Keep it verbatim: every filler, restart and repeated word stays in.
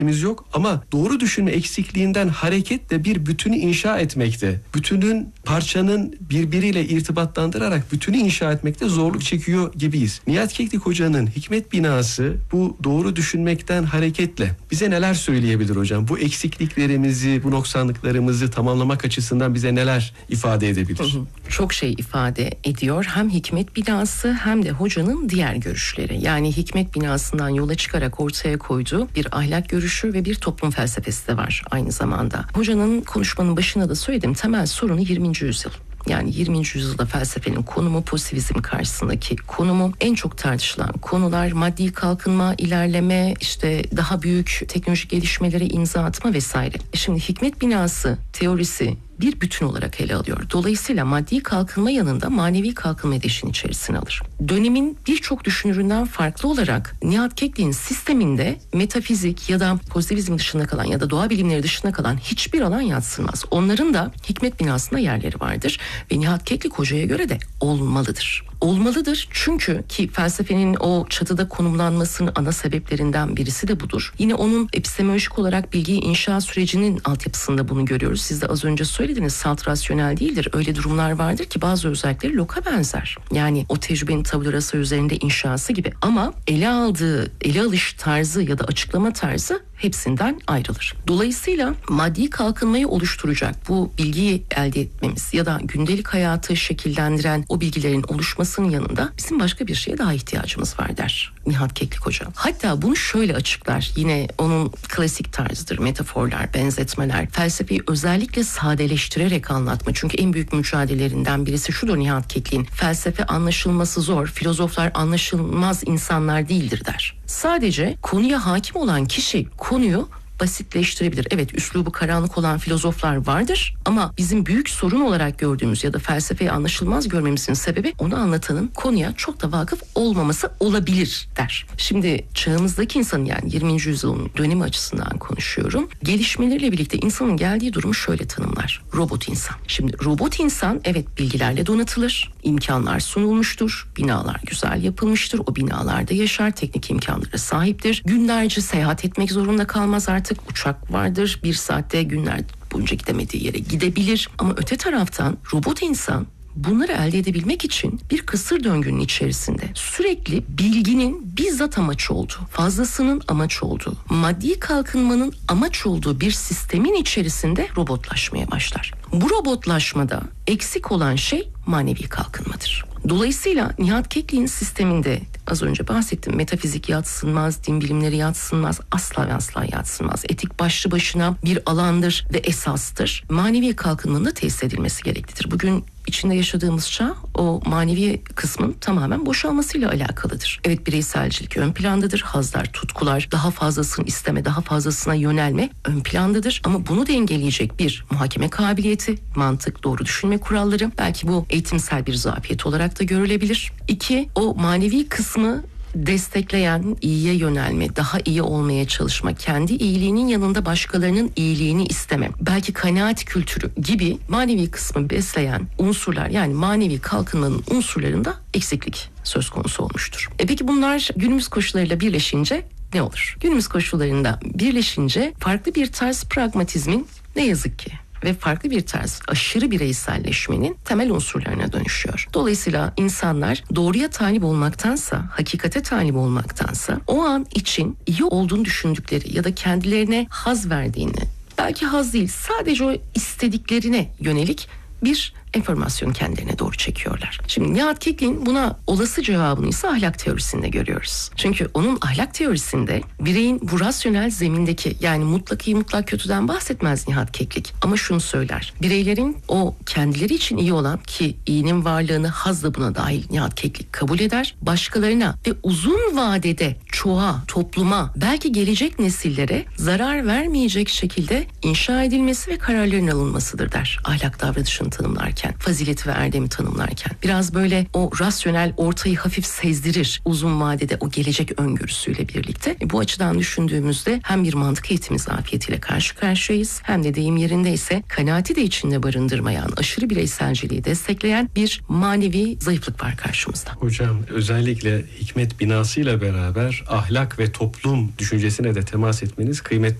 yok ama doğru düşünme eksikliğinden hareketle bir bütünü inşa etmekte, bütünün, parçanın birbiriyle irtibatlandırarak bütünü inşa etmekte zorluk çekiyor gibiyiz. Nihat Keklik Hoca'nın Hikmet Binası bu doğru düşünmekten hareketle bize neler söyleyebilir hocam? Bu eksikliklerimizi, bu noksanlıklarımızı tamamlamak açısından bize neler ifade edebilir? Hı hı. Çok şey ifade ediyor. Hem Hikmet Binası hem de hocanın diğer görüşleri. Yani Hikmet Binası'ndan yola çıkarak ortaya koyduğu bir ahlak görüşü ve bir toplum felsefesi de var aynı zamanda. Hocanın konuşmanın başında da söyledim, temel sorunu yirminci yüzyıl. Yani yirminci yüzyılda felsefenin konumu, pozitivizm karşısındaki konumu, en çok tartışılan konular maddi kalkınma, ilerleme, işte daha büyük teknolojik gelişmelere imza atma vesaire. Şimdi Hikmet Binası teorisi bir bütün olarak ele alıyor. Dolayısıyla maddi kalkınma yanında manevi kalkınma da işin içerisine alır. Dönemin birçok düşünüründen farklı olarak Nihat Keklik'in sisteminde metafizik ya da pozitivizm dışında kalan ya da doğa bilimleri dışında kalan hiçbir alan yadsınmaz. Onların da Hikmet Binası'nda yerleri vardır ve Nihat Keklik Hoca'ya göre de olmalıdır. Olmalıdır çünkü ki felsefenin o çatıda konumlanmasının ana sebeplerinden birisi de budur. Yine onun epistemolojik olarak bilgiyi inşa sürecinin altyapısında bunu görüyoruz. Siz de az önce söylediniz, salt rasyonel değildir. Öyle durumlar vardır ki bazı özellikleri Locke'a benzer. Yani o tecrübenin tabula rasa üzerinde inşası gibi. Ama ele aldığı, ele alış tarzı ya da açıklama tarzı hepsinden ayrılır. Dolayısıyla maddi kalkınmayı oluşturacak bu bilgiyi elde etmemiz ya da gündelik hayatı şekillendiren o bilgilerin oluşmasının yanında bizim başka bir şeye daha ihtiyacımız var der Nihat Keklik Hoca. Hatta bunu şöyle açıklar. Yine onun klasik tarzıdır. Metaforlar, benzetmeler, felsefeyi özellikle sadeleştirerek anlatma. Çünkü en büyük mücadelelerinden birisi şudur Nihat Keklik'in. Felsefe anlaşılması zor, filozoflar anlaşılmaz insanlar değildir der. Sadece konuya hakim olan kişi konuyu basitleştirebilir. Evet, üslubu karanlık olan filozoflar vardır ama bizim büyük sorun olarak gördüğümüz ya da felsefeyi anlaşılmaz görmemizin sebebi onu anlatanın konuya çok da vakıf olmaması olabilir der. Şimdi çağımızdaki insanın, yani yirminci yüzyılın dönemi açısından konuşuyorum. Gelişmeleriyle birlikte insanın geldiği durumu şöyle tanımlar. Robot insan. Şimdi robot insan evet bilgilerle donatılır, imkanlar sunulmuştur, binalar güzel yapılmıştır, o binalarda yaşar, teknik imkanlara sahiptir. Günlerce seyahat etmek zorunda kalmaz artık. Uçak vardır, bir saatte günler boyunca gidemediği yere gidebilir. Ama öte taraftan robot insan bunları elde edebilmek için bir kısır döngünün içerisinde sürekli bilginin bizzat amaç olduğu, fazlasının amaç olduğu, maddi kalkınmanın amaç olduğu bir sistemin içerisinde robotlaşmaya başlar. Bu robotlaşmada eksik olan şey manevi kalkınmadır. Dolayısıyla Nihat Keklik'in sisteminde az önce bahsettim, metafizik yadsınmaz, din bilimleri yadsınmaz, asla ve asla yadsınmaz. Etik başlı başına bir alandır ve esastır. Manevi kalkınmanın da tesis edilmesi gereklidir. Bugün içinde yaşadığımız çağ o manevi kısmın tamamen boşalmasıyla alakalıdır. Evet, bireyselcilik ön plandadır. Hazlar, tutkular, daha fazlasını isteme, daha fazlasına yönelme ön plandadır. Ama bunu dengeleyecek bir muhakeme kabiliyeti, mantık, doğru düşünme kuralları, belki bu eğitimsel bir zafiyet olarak da görülebilir. İki, o manevi kısmı destekleyen, iyiye yönelme, daha iyi olmaya çalışma, kendi iyiliğinin yanında başkalarının iyiliğini isteme, belki kanaat kültürü gibi manevi kısmı besleyen unsurlar, yani manevi kalkınmanın unsurlarında eksiklik söz konusu olmuştur. E peki bunlar günümüz koşullarıyla birleşince ne olur? Günümüz koşullarında birleşince farklı bir tarz pragmatizmin ne yazık ki ve farklı bir tarz aşırı bireyselleşmenin temel unsurlarına dönüşüyor. Dolayısıyla insanlar doğruya talip olmaktansa, hakikate talip olmaktansa o an için iyi olduğunu düşündükleri ya da kendilerine haz verdiğini, belki haz değil, sadece o istediklerine yönelik bir enformasyonu kendilerine doğru çekiyorlar. Şimdi Nihat Keklik'in buna olası cevabını ise ahlak teorisinde görüyoruz. Çünkü onun ahlak teorisinde bireyin bu rasyonel zemindeki, yani mutlak iyi mutlak kötüden bahsetmez Nihat Keklik. Ama şunu söyler. Bireylerin o kendileri için iyi olan, ki iyinin varlığını haz da buna dahil Nihat Keklik kabul eder, başkalarına ve uzun vadede çoğa, topluma, belki gelecek nesillere zarar vermeyecek şekilde inşa edilmesi ve kararların alınmasıdır der ahlak davranışını tanımlarken. tanımlarken, fazilet ve erdemi tanımlarken biraz böyle o rasyonel ortayı hafif sezdirir uzun vadede o gelecek öngörüsüyle birlikte. E, bu açıdan düşündüğümüzde hem bir mantık eğitimi zafiyetiyle karşı karşıyayız hem de deyim yerindeyse kanaati de içinde barındırmayan, aşırı bireyselciliği destekleyen bir manevi zayıflık var karşımızda. Hocam özellikle hikmet binasıyla beraber ahlak ve toplum düşüncesine de temas etmeniz kıymetli